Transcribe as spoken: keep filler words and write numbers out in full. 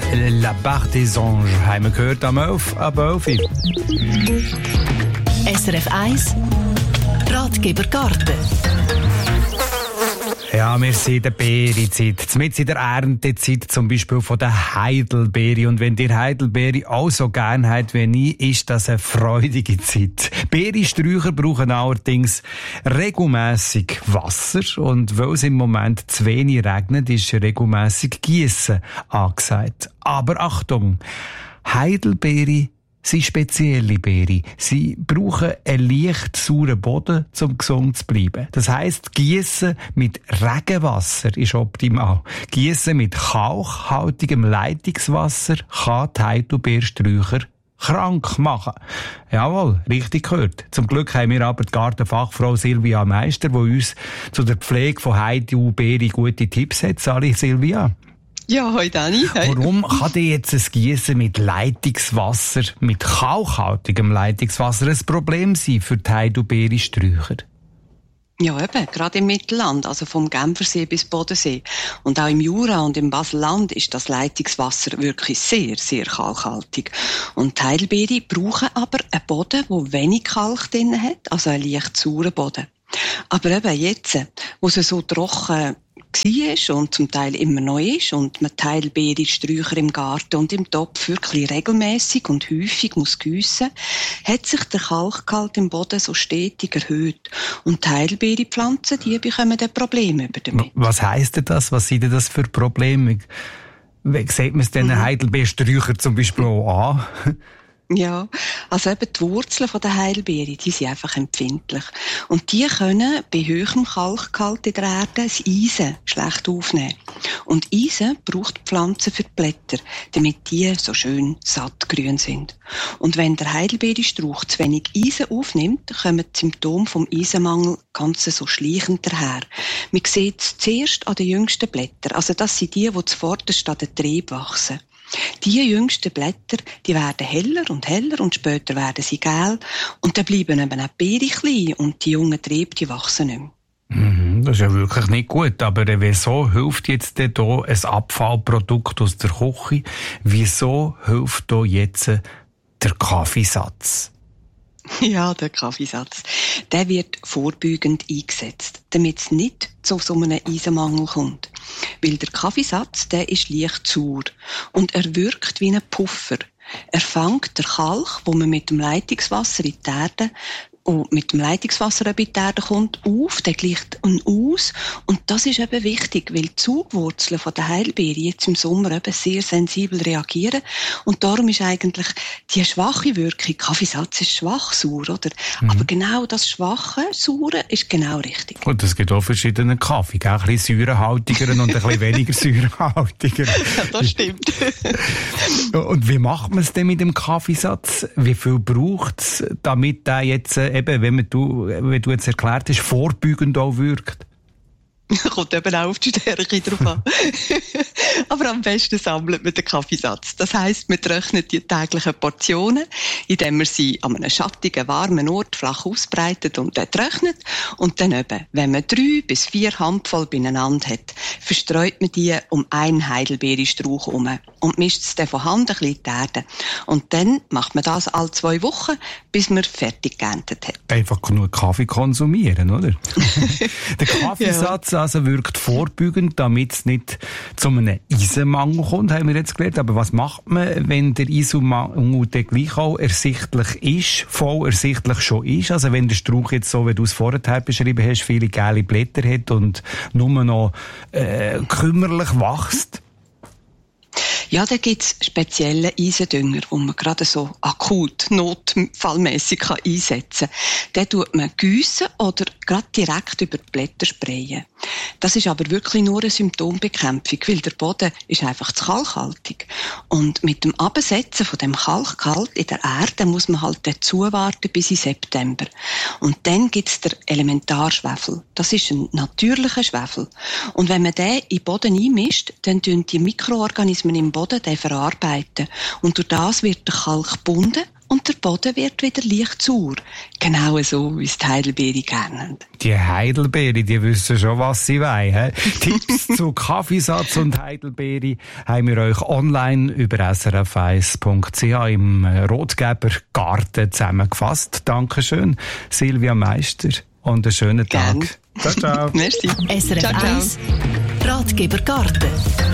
La Part des Anges haben wir gehört am elf, ab elf. S R F eins Ratgeber Garten. Ja, wir sind in der Beerenzeit, mitten in der Erntezeit, zum Beispiel von der Heidelbeere. Und wenn ihr Heidelbeere auch so gerne habt wie ich, ist das eine freudige Zeit. Beerensträucher brauchen allerdings regelmässig Wasser. Und weil es im Moment zu wenig regnet, ist regelmässig Gießen angesagt. Aber Achtung, Heidelbeere sind spezielle Beeren. Sie brauchen einen leicht sauren Boden, um gesund zu bleiben. Das heisst, Gießen mit Regenwasser ist optimal. Gießen mit kalkhaltigem Leitungswasser kann die Heidelbeersträucher krank machen. Jawohl, richtig gehört. Zum Glück haben wir aber die Gartenfachfrau Silvia Meister, die uns zu der Pflege von Heidelbeeren gute Tipps hat. Sali, Silvia. Ja, hoi Dani. Hoi. Warum kann dir jetzt ein Gießen mit Leitungswasser, mit kalkhaltigem Leitungswasser ein Problem sein für die Heidelbeerensträucher? Ja, eben, gerade im Mittelland, also vom Genfersee bis Bodensee. Und auch im Jura und im Baselland ist das Leitungswasser wirklich sehr, sehr kalkhaltig. Und die Heidelbeeren brauchen aber einen Boden, der wenig Kalk drin hat, also einen leicht sauren Boden. Aber eben jetzt, wo es so trocken war und zum Teil immer noch ist und man die Heidelbeerensträucher im Garten und im Topf wirklich regelmässig und häufig muss giessen, hat sich der Kalkgehalt im Boden so stetig erhöht. Und die Heidelbeerenpflanzen, die bekommen dann Probleme damit. Was heisst denn das? Was sind denn das für Probleme? Wie sieht man es den mhm. Heidelbeerensträuchern zum Beispiel auch an? Ja, also eben die Wurzeln der Heidelbeere, die sind einfach empfindlich. Und die können bei hohem Kalkgehalt in der Erde das Eisen schlecht aufnehmen. Und Eisen braucht die Pflanze für die Blätter, damit die so schön sattgrün sind. Und wenn der Heidelbeerenstrauch zu wenig Eisen aufnimmt, kommen die Symptome vom Eisenmangel ganz so schleichend daher. Man sieht es zuerst an den jüngsten Blättern. Also das sind die, die zuvorderst an den Trieb wachsen. Die jüngsten Blätter, die werden heller und heller und später werden sie gel und dann bleiben eben auch die Beeren klein und die jungen Triebe, die wachsen nicht mehr. Mhm, das ist ja wirklich nicht gut, aber wieso hilft jetzt hier ein Abfallprodukt aus der Küche? Wieso hilft hier jetzt der Kaffeesatz? Ja, der Kaffeesatz. Der wird vorbeugend eingesetzt, damit es nicht zu so einem Eisenmangel kommt. Weil der Kaffeesatz, der ist leicht sauer und er wirkt wie ein Puffer. Er fängt den Kalk, wo man mit dem Leitungswasser in die Erde und mit dem Leitungswasser in die Erde kommt, auf, der gleicht ihn aus. Und das ist eben wichtig, weil die Zugwurzeln von der Heidelbeere jetzt im Sommer eben sehr sensibel reagieren. Und darum ist eigentlich die schwache Wirkung, Kaffeesatz ist schwach sauer, oder? Mhm. Aber genau das schwache Saure ist genau richtig. Und es gibt auch verschiedene Kaffee, ein bisschen säurehaltiger und ein bisschen weniger säurehaltiger. Ja, das stimmt. Und wie macht man es denn mit dem Kaffeesatz? Wie viel braucht es, damit der jetzt eben, wenn du, wie du jetzt erklärt hast, vorbeugend auch wirkt? Kommt eben auch auf die Stärke drauf an. Aber am besten sammelt man den Kaffeesatz. Das heisst, man trocknet die täglichen Portionen, indem man sie an einem schattigen, warmen Ort flach ausbreitet und dann trocknet. Und dann eben, wenn man drei bis vier Handvoll beieinander hat, verstreut man die um einen Heidelbeerenstrauch herum und mischt es dann von Hand ein bisschen in die Erde. Und dann macht man das alle zwei Wochen, bis man fertig geerntet hat. Einfach genug Kaffee konsumieren, oder? Der Kaffeesatz ja. also wirkt vorbeugend, damit es nicht zu einem Eisenmangel kommt, haben wir jetzt gelernt. Aber was macht man, wenn der Eisenmangel dann gleich auch ersichtlich ist, voll ersichtlich schon ist? Also wenn der Strauch jetzt so, wie du es vorher beschrieben hast, viele gelbe Blätter hat und nur noch äh, kümmerlich wächst? Ja, da gibt's spezielle Eisendünger, die man gerade so akut, notfallmässig einsetzen kann. Den tut man giessen oder gerade direkt über die Blätter sprayen. Das ist aber wirklich nur eine Symptombekämpfung, weil der Boden ist einfach zu kalkhaltig. Und mit dem Absetzen von dem Kalkgehalt in der Erde muss man halt dazu warten bis in September. Und dann gibt's der Elementarschwefel. Das ist ein natürlicher Schwefel. Und wenn man den in den Boden einmischt, dann tun die Mikroorganismen im Boden den verarbeiten. Und durch das wird der Kalk gebunden und der Boden wird wieder leicht sauer. Genau so, wie es die Heidelbeere kennen. Die Heidelbeere, die wissen schon, was sie wollen. Tipps zu Kaffeesatz und Heidelbeere haben wir euch online über s r f eins punkt c h im Rotgeber Garten zusammengefasst. Dankeschön, Silvia Meister, und einen schönen Gern. Tag. Ciao, ciao. Merci. S R F Ciao, ciao. eins Ratgeber Garten.